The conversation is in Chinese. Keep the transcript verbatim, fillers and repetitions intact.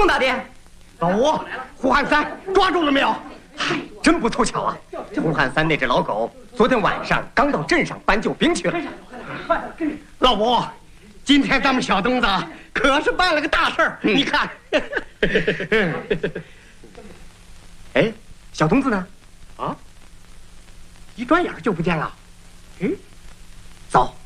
宋大爹， 老吴，胡汉三抓住了没有？ 嗨，真不凑巧啊！这胡汉三那只老狗昨天晚上刚到镇上搬救兵去了。 老吴，今天咱们小东子可是办了个大事儿， 嗯、 你看。 哎，小东子呢？ 啊，一转眼就不见了。嗯，走。